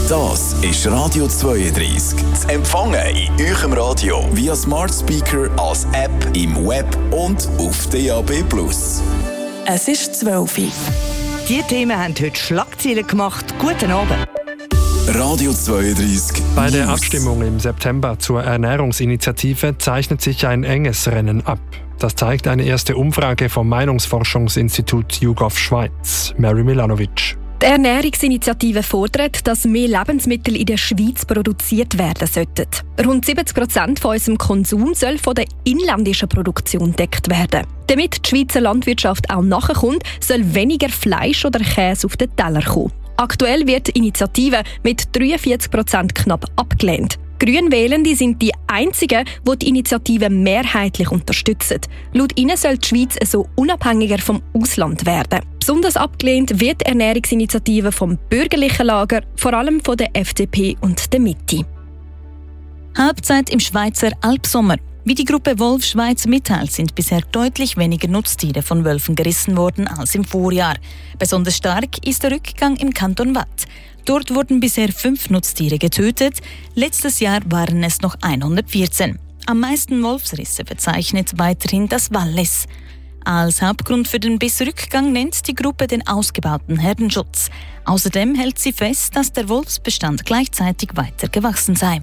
Das ist Radio 32. Zu empfangen in eurem Radio via Smart Speaker, als App, im Web und auf DAB+. Es ist 12 Uhr. Die Themen haben heute Schlagzeilen gemacht. Guten Abend. Radio 32. Bei der Abstimmung im September zur Ernährungsinitiative zeichnet sich ein enges Rennen ab. Das zeigt eine erste Umfrage vom Meinungsforschungsinstitut YouGov Schweiz. Mary Milanovic. Die Ernährungsinitiative fordert, dass mehr Lebensmittel in der Schweiz produziert werden sollten. Rund 70% von unserem Konsum soll von der inländischen Produktion gedeckt werden. Damit die Schweizer Landwirtschaft auch nachkommt, soll weniger Fleisch oder Käse auf den Teller kommen. Aktuell wird die Initiative mit 43% knapp abgelehnt. Grünwählende sind die einzigen, die die Initiative mehrheitlich unterstützen. Laut ihnen soll die Schweiz so unabhängiger vom Ausland werden. Besonders abgelehnt wird die Ernährungsinitiative vom bürgerlichen Lager, vor allem von der FDP und der Mitte. Halbzeit im Schweizer Alpsommer. Wie die Gruppe Wolf Schweiz mitteilt, sind bisher deutlich weniger Nutztiere von Wölfen gerissen worden als im Vorjahr. Besonders stark ist der Rückgang im Kanton Waadt. Dort wurden bisher 5 Nutztiere getötet. Letztes Jahr waren es noch 114. Am meisten Wolfsrisse verzeichnet weiterhin das Wallis. Als Hauptgrund für den Bissrückgang nennt die Gruppe den ausgebauten Herdenschutz. Außerdem hält sie fest, dass der Wolfsbestand gleichzeitig weiter gewachsen sei.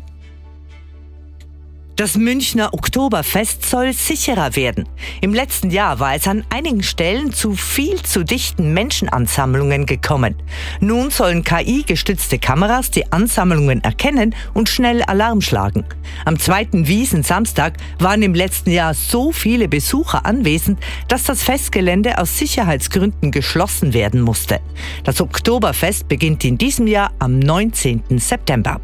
Das Münchner Oktoberfest soll sicherer werden. Im letzten Jahr war es an einigen Stellen zu viel zu dichten Menschenansammlungen gekommen. Nun sollen KI-gestützte Kameras die Ansammlungen erkennen und schnell Alarm schlagen. Am 2. Wiesen-Samstag waren im letzten Jahr so viele Besucher anwesend, dass das Festgelände aus Sicherheitsgründen geschlossen werden musste. Das Oktoberfest beginnt in diesem Jahr am 19. September.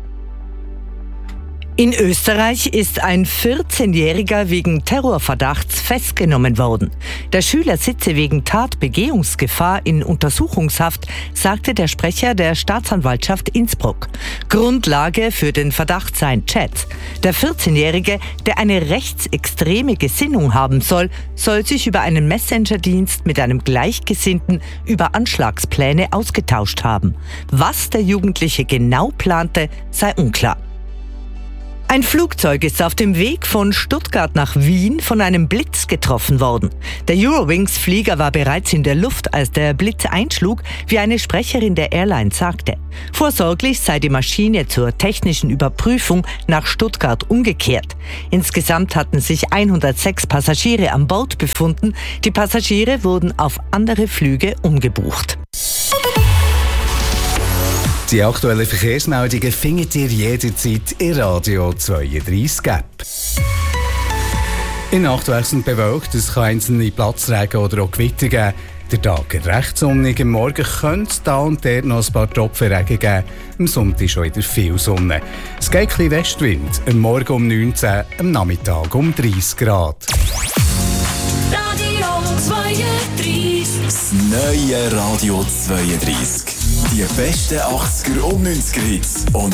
In Österreich ist ein 14-Jähriger wegen Terrorverdachts festgenommen worden. Der Schüler sitze wegen Tatbegehungsgefahr in Untersuchungshaft, sagte der Sprecher der Staatsanwaltschaft Innsbruck. Grundlage für den Verdacht seien Chats. Der 14-Jährige, der eine rechtsextreme Gesinnung haben soll, sich über einen Messenger-Dienst mit einem Gleichgesinnten über Anschlagspläne ausgetauscht haben. Was der Jugendliche genau plante, sei unklar. Ein Flugzeug ist auf dem Weg von Stuttgart nach Wien von einem Blitz getroffen worden. Der Eurowings-Flieger war bereits in der Luft, als der Blitz einschlug, wie eine Sprecherin der Airline sagte. Vorsorglich sei die Maschine zur technischen Überprüfung nach Stuttgart umgekehrt. Insgesamt hatten sich 106 Passagiere an Bord befunden. Die Passagiere wurden auf andere Flüge umgebucht. Die aktuellen Verkehrsmeldungen findet ihr jederzeit in Radio 32 App. In Nacht wechselnd bewölkt, es kann einzelne Platzregen oder auch Gewitter geben. Der Tag ist recht sonnig, am Morgen könnte es da und dort noch ein paar Tropfen Regen geben. Am Sonntag schon wieder viel Sonne. Es geht ein bisschen Westwind, am Morgen um 19, am Nachmittag um 30 Grad. Radio 32. Das neue Radio 32. Die besten 80er und 90er Hits und